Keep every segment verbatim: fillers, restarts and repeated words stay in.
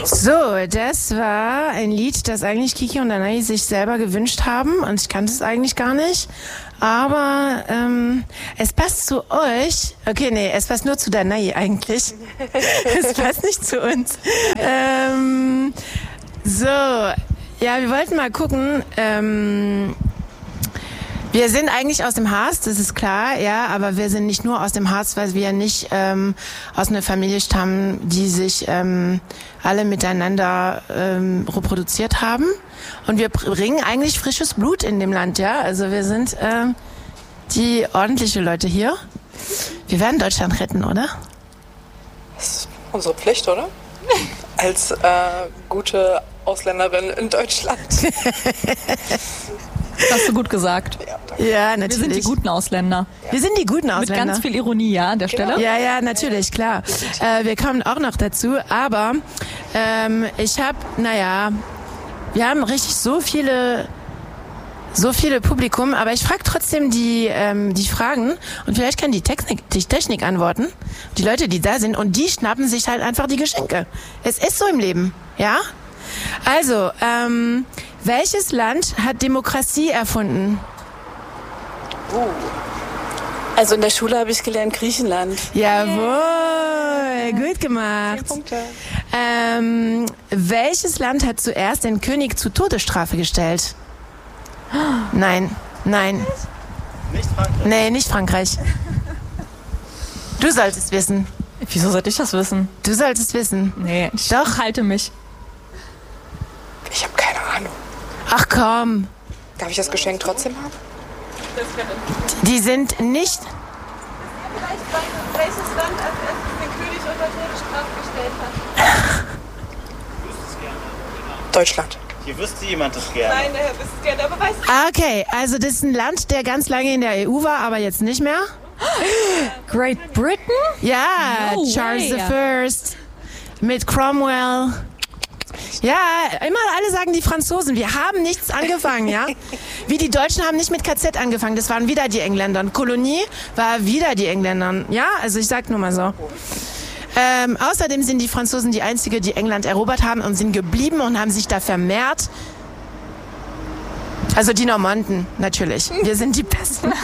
So, das war ein Lied, das eigentlich Kiki und Danai sich selber gewünscht haben und ich kannte es eigentlich gar nicht. Aber ähm, es passt zu euch. Okay, nee, es passt nur zu Danai eigentlich. Es passt nicht zu uns. Ähm, so, ja, wir wollten mal gucken. Ähm, wir sind eigentlich aus dem Harz, das ist klar, ja, aber wir sind nicht nur aus dem Harz, weil wir nicht ähm, aus einer Familie stammen, die sich ähm, alle miteinander ähm, reproduziert haben. Und wir bringen eigentlich frisches Blut in dem Land, ja. Also wir sind äh, die ordentliche Leute hier. Wir werden Deutschland retten, oder? Das ist unsere Pflicht, oder? Als äh, gute Ausländerin in Deutschland. Hast du gut gesagt. Ja, Ja, natürlich. Wir sind die guten Ausländer. Wir sind die guten Ausländer. Mit ganz viel Ironie, ja, an der Stelle. Ja, ja, natürlich, klar. Äh, wir kommen auch noch dazu, aber ähm, ich habe, naja, wir haben richtig so viele, so viele Publikum, aber ich frage trotzdem die, ähm, die Fragen und vielleicht kann die Technik, die Technik antworten, die Leute, die da sind und die schnappen sich halt einfach die Geschenke. Es ist so im Leben, ja? Also, ähm, welches Land hat Demokratie erfunden? Uh. Also in der Schule habe ich gelernt Griechenland. Jawohl, gut gemacht. Punkte. Ähm, welches Land hat zuerst den König zur Todesstrafe gestellt? Nein, nein. Nicht Frankreich. Nee, nicht Frankreich. Du solltest wissen. Wieso sollte ich das wissen? Du solltest wissen. Nee, ich Doch. halte mich. Ich habe keine Ahnung. Ach komm, Darf ich das Geschenk trotzdem haben? die sind nicht... Welches Land als erstes den König unter Todesstrafe gestellt hat? Deutschland. Hier wüsste jemand das gerne. Nein, der Herr wüsste es gerne, aber weiß Ah, okay, also das ist ein Land, der ganz lange in der E U war, aber jetzt nicht mehr. Great Britain? Ja, No Charles way. the First mit Cromwell. Ja, immer alle sagen die Franzosen, wir haben nichts angefangen, ja. Wie die Deutschen haben nicht mit K Z angefangen, das waren wieder die Engländer. Und Kolonie war wieder die Engländer. Ja, also ich sag nur mal so. Ähm, außerdem sind die Franzosen die einzige, die England erobert haben und sind geblieben und haben sich da vermehrt. Also die Normanden, natürlich. Wir sind die Besten.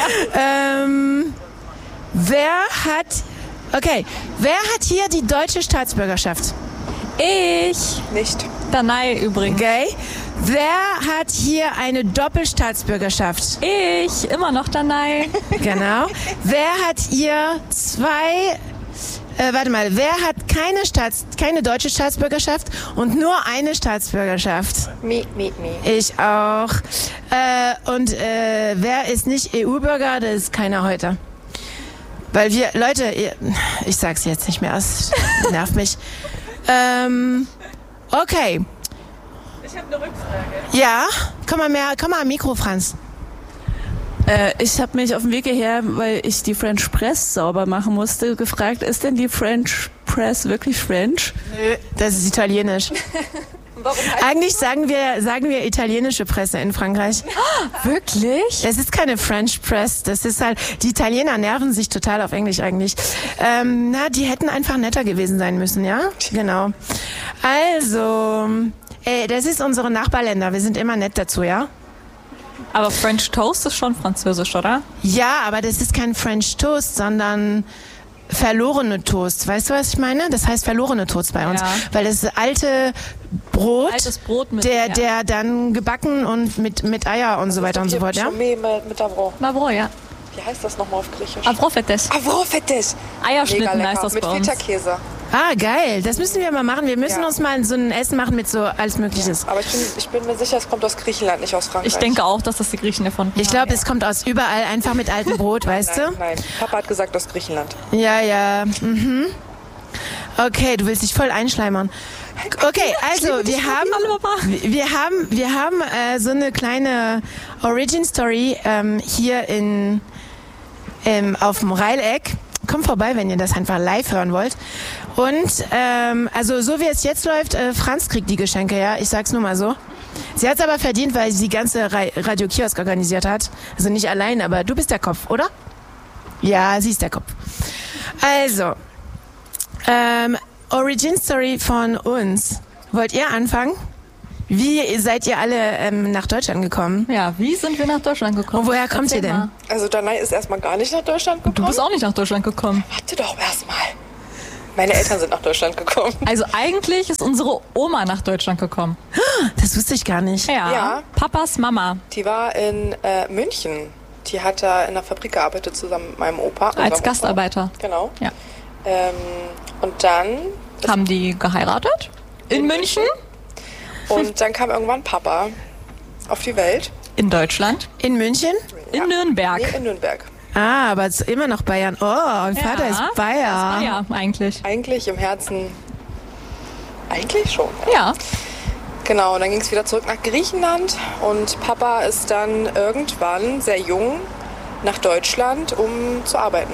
ähm, wer hat... Okay, wer hat hier die deutsche Staatsbürgerschaft? Ich. Nicht. Danai übrigens. Okay. Wer hat hier eine Doppelstaatsbürgerschaft? Ich. Immer noch Danai. Genau. Wer hat hier zwei... Äh, warte mal, wer hat keine, Staats, keine deutsche Staatsbürgerschaft und nur eine Staatsbürgerschaft? Me, me, me. Ich auch. Äh, und äh, wer ist nicht E U-Bürger? Das ist keiner heute. Weil wir, Leute, ihr, ich sag's jetzt nicht mehr, es nervt mich. Ähm, okay. Ich habe eine Rückfrage. Ja, komm mal mehr, komm mal am Mikro, Franz. Äh, ich habe mich auf dem Weg hierher, weil ich die French Press sauber machen musste, gefragt, ist denn die French Press wirklich French? Nö, das ist italienisch. Warum heißt Eigentlich sagen wir, sagen wir italienische Presse in Frankreich. Wirklich? Das ist keine French Press, das ist halt, die Italiener nerven sich total auf Englisch eigentlich. Ähm, na, die hätten einfach netter gewesen sein müssen, ja? Genau. Also, ey, das ist unsere Nachbarländer, wir sind immer nett dazu, ja? Aber French Toast ist schon französisch, oder? Ja, aber das ist kein French Toast, sondern verlorene Toast. Weißt du, was ich meine? Das heißt verlorene Toast bei uns. Ja. Weil das alte Brot, Altes Brot mit... der, ja. der dann gebacken und mit, mit Eier und so weiter und so fort, ja? Chomé mit, mit Avro. Mavro, ja. Wie heißt das nochmal auf Griechisch? Avrofetes. Avrofetes. Mega Eierschnitten lecker. heißt das Mit bei uns. Feta-Käse. Ah, geil. Das müssen wir mal machen. Wir müssen Ja. uns mal so ein Essen machen mit so alles Mögliches. Aber ich bin, ich bin mir sicher, es kommt aus Griechenland, nicht aus Frankreich. Ich denke auch, dass das die Griechen erfunden Ich glaube, es kommt aus überall, einfach mit altem Brot, weißt Nein, du? nein. Papa hat gesagt aus Griechenland. Ja, ja. Mhm. Okay, du willst dich voll einschleimern. Okay, also wir haben, wir haben, wir haben äh, so eine kleine Origin Story ähm, hier in ähm, auf dem Rheileck. Kommt vorbei, wenn ihr das einfach live hören wollt. Und ähm, also so wie es jetzt läuft, äh, Franz kriegt die Geschenke, ja. Ich sag's nur mal so. Sie hat's aber verdient, weil sie die ganze Ra- Radio Kiosk organisiert hat. Also nicht allein, aber du bist der Kopf, oder? Ja, sie ist der Kopf. Also, ähm, Origin Story von uns. Wollt ihr anfangen? Wie seid ihr alle ähm, nach Deutschland gekommen? Ja, wie sind wir nach Deutschland gekommen? Und woher kommt Erzähl ihr denn? mal. Also Danai ist erstmal gar nicht nach Deutschland gekommen. Du bist auch nicht nach Deutschland gekommen. Warte doch erstmal. Meine Eltern sind nach Deutschland gekommen. Also eigentlich ist unsere Oma nach Deutschland gekommen. Das wusste ich gar nicht. Ja. Ja. Papas Mama. Die war in äh, München. Die hat da in der Fabrik gearbeitet zusammen mit meinem Opa. Als unserem Gastarbeiter. Opa. Genau. Ja. Ähm, und dann Haben die geheiratet? In, In München? und dann kam irgendwann Papa auf die Welt. In Deutschland? In München? In Ja. Nürnberg. Nee, in Nürnberg. Ah, aber es ist immer noch Bayern. Oh, mein Vater Ja, ist Bayer. Ja, eigentlich. Eigentlich im Herzen. Eigentlich schon. Ja. Genau, und dann ging es wieder zurück nach Griechenland und Papa ist dann irgendwann sehr jung nach Deutschland, um zu arbeiten.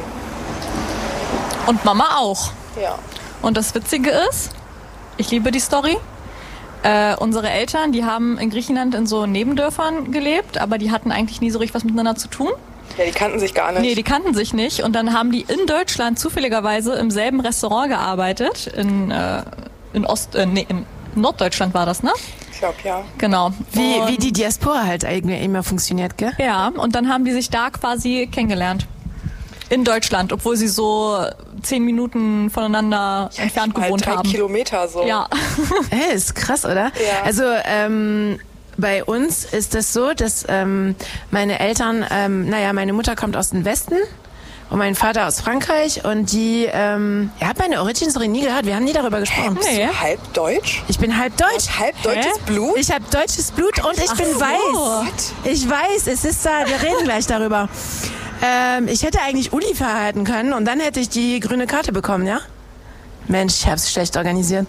Und Mama auch. Ja. Und das Witzige ist, ich liebe die Story. Äh, unsere Eltern, die haben in Griechenland in so Nebendörfern gelebt, aber die hatten eigentlich nie so richtig was miteinander zu tun. Ja, die kannten sich gar nicht. Nee, die kannten sich nicht. Und dann haben die in Deutschland zufälligerweise im selben Restaurant gearbeitet. In, äh, in Ost, äh, nee, in Norddeutschland war das, ne? Ich glaube, ja. Genau. Wie, Und- wie die Diaspora halt eigentlich immer funktioniert, gell? Ja, und dann haben die sich da quasi kennengelernt. In Deutschland, obwohl sie so zehn Minuten voneinander entfernt Halt gewohnt drei haben. Kilometer so. Ja. Hey, ist krass, oder? Ja. Also ähm, bei uns ist das so, dass ähm, meine Eltern, ähm, naja, meine Mutter kommt aus dem Westen und mein Vater aus Frankreich und die, ähm, ihr habt meine Origin Story nie gehört, wir haben nie darüber gesprochen. Nee. Halb deutsch? Ich bin halb deutsch. Halb deutsches Blut? Ich habe deutsches Blut und ich bin so. weiß. Ich weiß, es ist da, wir reden gleich darüber. Ähm, ich hätte eigentlich Uli verhalten können und dann hätte ich die grüne Karte bekommen, ja? Mensch, ich hab's schlecht organisiert.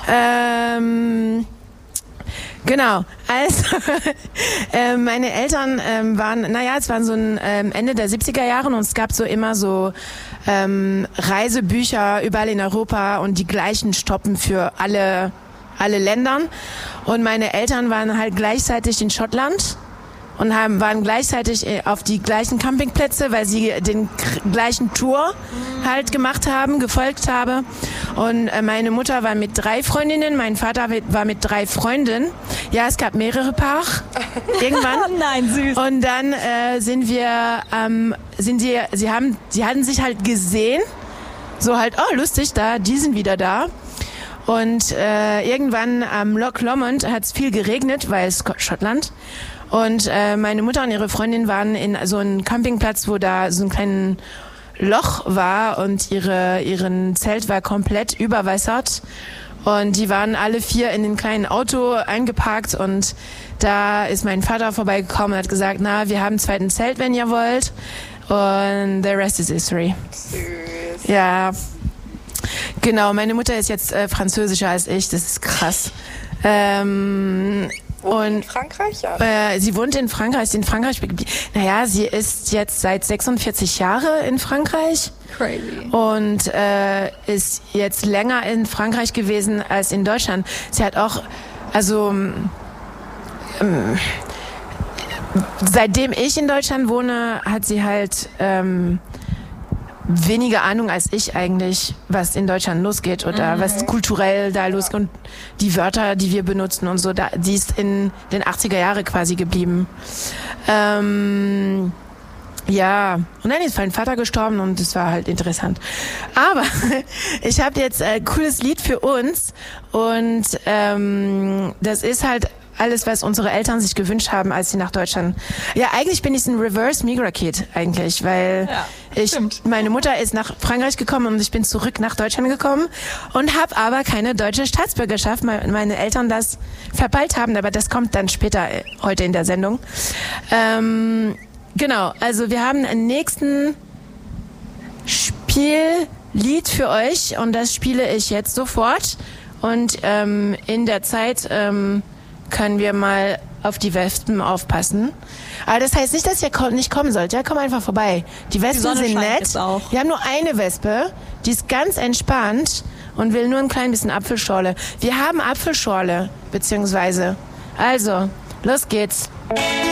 Ähm, genau, also äh, meine Eltern ähm, waren, naja, es waren so ein ähm, Ende der siebziger Jahre und es gab so immer so ähm, Reisebücher überall in Europa und die gleichen Stoppen für alle, alle Ländern. Und meine Eltern waren halt gleichzeitig in Schottland und haben, waren gleichzeitig auf die gleichen Campingplätze, weil sie den k- gleichen Tour halt gemacht haben, gefolgt habe. Und äh, meine Mutter war mit drei Freundinnen, mein Vater mit- war mit drei Freundinnen. Ja, es gab mehrere Paar irgendwann. Nein, süß. Und dann äh, sind wir, ähm, sind sie, sie haben, sie hatten sich halt gesehen, so halt, oh lustig, da, die sind wieder da. Und äh, irgendwann am Loch Lomond hat es viel geregnet, weil es Sk- Schottland. Und äh, meine Mutter und ihre Freundin waren in so einem Campingplatz, wo da so ein kleines Loch war und ihre ihren Zelt war komplett überwässert. Und die waren alle vier in dem kleinen Auto eingeparkt und da ist mein Vater vorbeigekommen und hat gesagt, na, wir haben ein zweites Zelt, wenn ihr wollt. Und the rest is history. Süß. Ja, genau. Meine Mutter ist jetzt äh, französischer als ich. Das ist krass. Ähm, Wo in und Frankreich, ja. äh, sie wohnt in Frankreich. Sie ist in Frankreich. geblie- Naja, sie ist jetzt seit sechsundvierzig Jahre in Frankreich Crazy. und äh, ist jetzt länger in Frankreich gewesen als in Deutschland. Sie hat auch, also ähm, seitdem ich in Deutschland wohne, hat sie halt ähm, weniger Ahnung als ich eigentlich, was in Deutschland losgeht oder was kulturell da losgeht und die Wörter, die wir benutzen und so. Da, die ist in den achtziger Jahre quasi geblieben. Ähm, ja, und dann ist mein Vater gestorben und das war halt interessant. Aber ich habe jetzt ein cooles Lied für uns und ähm, das ist halt alles, was unsere Eltern sich gewünscht haben, als sie nach Deutschland... Ja, eigentlich bin ich ein Reverse Migra-Kid eigentlich, weil Ja, ich, stimmt. meine Mutter ist nach Frankreich gekommen und ich bin zurück nach Deutschland gekommen und habe aber keine deutsche Staatsbürgerschaft, weil meine Eltern das verpeilt haben, aber das kommt dann später äh, heute in der Sendung. Ähm, genau, also wir haben einen nächsten Spiellied für euch und das spiele ich jetzt sofort und ähm, in der Zeit ähm, können wir mal auf die Wespen aufpassen. Aber das heißt nicht, dass ihr ko- nicht kommen sollt. Ja, komm einfach vorbei. Die Wespen Sonne sind scheint nett. jetzt auch. Wir haben nur eine Wespe, die ist ganz entspannt und will nur ein klein bisschen Apfelschorle. Wir haben Apfelschorle, beziehungsweise. Also, los geht's.